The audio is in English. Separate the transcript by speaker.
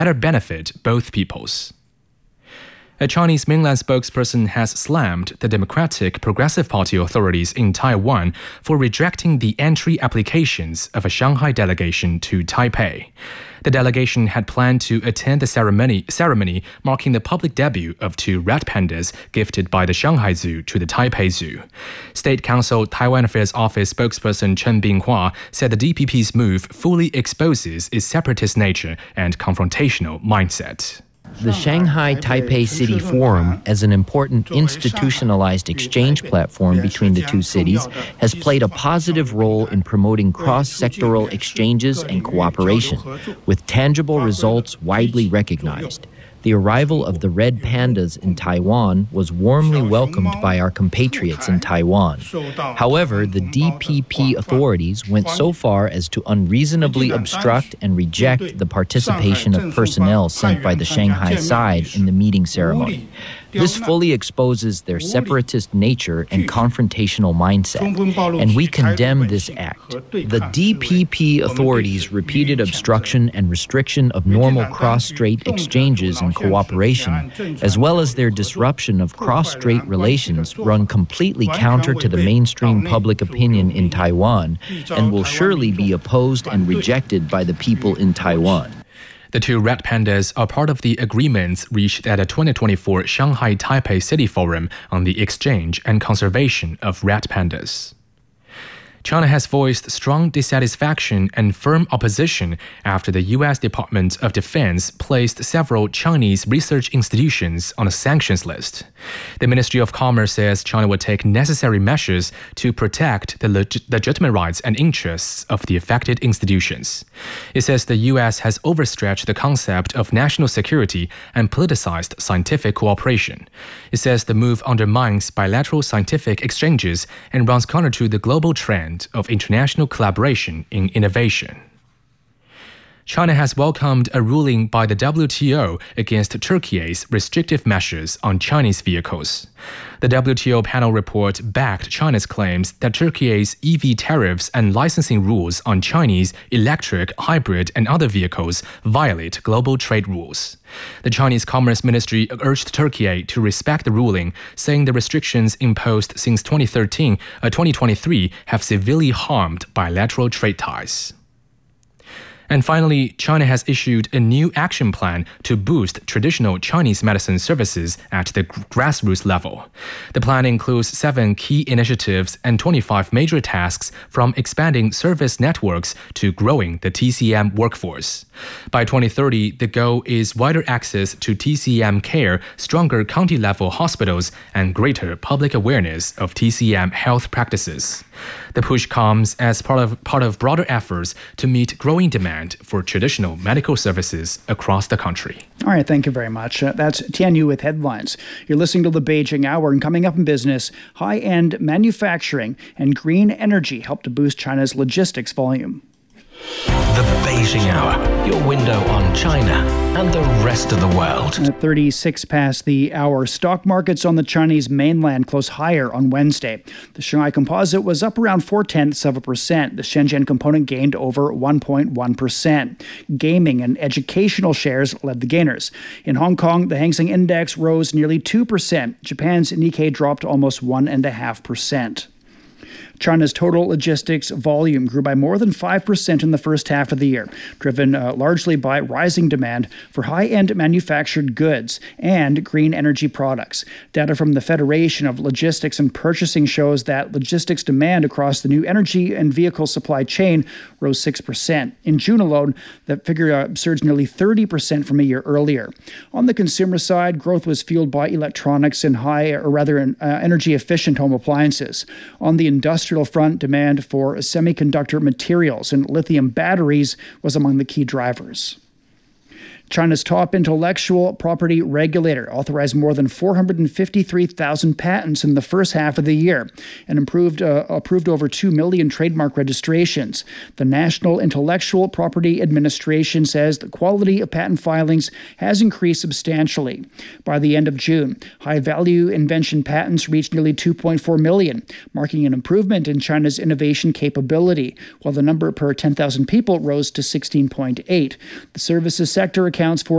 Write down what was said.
Speaker 1: better benefit both peoples. A Chinese mainland spokesperson has slammed the Democratic Progressive Party authorities in Taiwan for rejecting the entry applications of a Shanghai delegation to Taipei. The delegation had planned to attend the ceremony marking the public debut of 2 rat pandas gifted by the Shanghai Zoo to the Taipei Zoo. State Council Taiwan Affairs Office spokesperson Chen Binghua said the DPP's move fully exposes its separatist nature and confrontational mindset.
Speaker 2: The Shanghai Taipei City Forum, as an important institutionalized exchange platform between the two cities, has played a positive role in promoting cross-sectoral exchanges and cooperation, with tangible results widely recognized. The arrival of the red pandas in Taiwan was warmly welcomed by our compatriots in Taiwan. However, the DPP authorities went so far as to unreasonably obstruct and reject the participation of personnel sent by the Shanghai side in the meeting ceremony. This fully exposes their separatist nature and confrontational mindset, and we condemn this act. The DPP authorities' repeated obstruction and restriction of normal cross-strait exchanges and cooperation, as well as their disruption of cross-strait relations, run completely counter to the mainstream public opinion in Taiwan and will surely be opposed and rejected by the people in Taiwan.
Speaker 1: The 2 rat pandas are part of the agreements reached at the 2024 Shanghai Taipei City Forum on the exchange and conservation of rat pandas. China has voiced strong dissatisfaction and firm opposition after the U.S. Department of Defense placed several Chinese research institutions on a sanctions list. The Ministry of Commerce says China will take necessary measures to protect the legitimate rights and interests of the affected institutions. It says the U.S. has overstretched the concept of national security and politicized scientific cooperation. It says the move undermines bilateral scientific exchanges and runs counter to the global trend of international collaboration in innovation. China has welcomed a ruling by the WTO against Turkey's restrictive measures on Chinese vehicles. The WTO panel report backed China's claims that Turkey's EV tariffs and licensing rules on Chinese electric, hybrid, and other vehicles violate global trade rules. The Chinese Commerce Ministry urged Turkey to respect the ruling, saying the restrictions imposed since 2023 have severely harmed bilateral trade ties. And finally, China has issued a new action plan to boost traditional Chinese medicine services at the grassroots level. The plan includes 7 key initiatives and 25 major tasks, from expanding service networks to growing the TCM workforce. By 2030, the goal is wider access to TCM care, stronger county-level hospitals, and greater public awareness of TCM health practices. The push comes as part of broader efforts to meet growing demand for traditional medical services across the country.
Speaker 3: All right, thank you very much. That's Tian Yu with headlines. You're listening to the Beijing Hour, and coming up in business, high-end manufacturing and green energy help to boost China's logistics volume.
Speaker 4: The Beijing Hour, your window on China and the rest of the world.
Speaker 3: At 36 past the hour, stock markets on the Chinese mainland closed higher on Wednesday. The Shanghai Composite was up around 0.4%. The Shenzhen Component gained over 1.1%. Gaming and educational shares led the gainers. In Hong Kong, the Hang Seng Index rose nearly 2%. Japan's Nikkei dropped almost 1.5%. China's total logistics volume grew by more than 5% in the first half of the year, driven largely by rising demand for high-end manufactured goods and green energy products. Data from the Federation of Logistics and Purchasing shows that logistics demand across the new energy and vehicle supply chain rose 6%. In June alone, that figure surged nearly 30% from a year earlier. On the consumer side, growth was fueled by electronics and energy-efficient home appliances. On the industrial front, demand for semiconductor materials and lithium batteries was among the key drivers. China's top intellectual property regulator authorized more than 453,000 patents in the first half of the year and approved over 2 million trademark registrations. The National Intellectual Property Administration says the quality of patent filings has increased substantially. By the end of June, high-value invention patents reached nearly 2.4 million, marking an improvement in China's innovation capability, while the number per 10,000 people rose to 16.8. The services sector accounts for